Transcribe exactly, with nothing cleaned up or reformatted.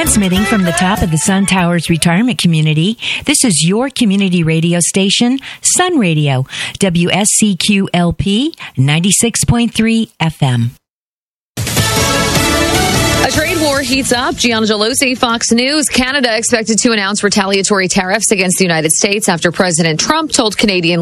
Transmitting from the top of the Sun Towers retirement community, this is your community radio station, Sun Radio, W S C Q L P, ninety-six point three F M. A trade war heats up. Gianna Gelosi, Fox News. Canada expected to announce retaliatory tariffs against the United States after President Trump told Canadian